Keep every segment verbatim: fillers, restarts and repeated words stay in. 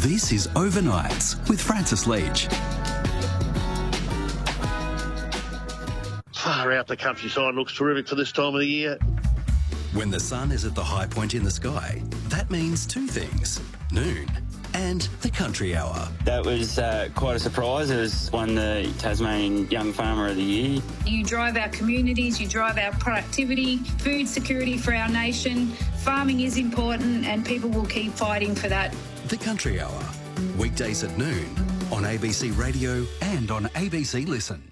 This is Overnights with Francis Leach. Far out, the countryside looks terrific for this time of the year. When the sun is at the high point in the sky, that means two things: noon and the country hour. That was uh, quite a surprise. It was won the Tasmanian Young Farmer of the Year. You drive our communities, you drive our productivity, food security for our nation. Farming is important and people will keep fighting for that. The Country Hour, weekdays at noon on A B C Radio and on A B C Listen.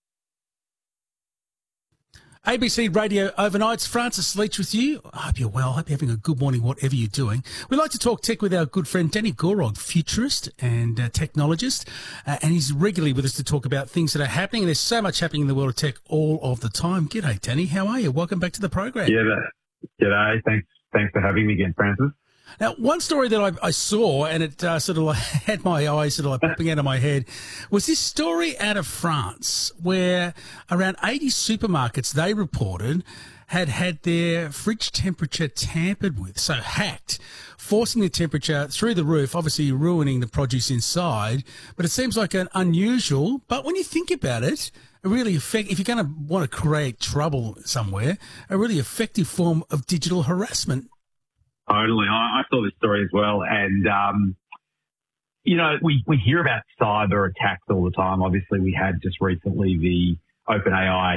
A B C Radio Overnights, Francis Leach with you. I hope you're well. I hope you're having a good morning, whatever you're doing. We like to talk tech with our good friend Danny Gorog, futurist and uh, technologist, uh, and he's regularly with us to talk about things that are happening. And there's so much happening in the world of tech all of the time. G'day, Danny. How are you? Welcome back to the program. Yeah, g'day. Thanks, thanks for having me again, Francis. Now, one story that I, I saw, and it uh, sort of like had my eyes sort of like popping out of my head, was this story out of France where around eighty supermarkets, they reported, had had their fridge temperature tampered with, so hacked, forcing the temperature through the roof, obviously ruining the produce inside. But it seems like an unusual, but when you think about it, a really effect, if you're going to want to create trouble somewhere, a really effective form of digital harassment. Totally. I, I saw this story as well. And, um, you know, we, we hear about cyber attacks all the time. Obviously, we had just recently the OpenAI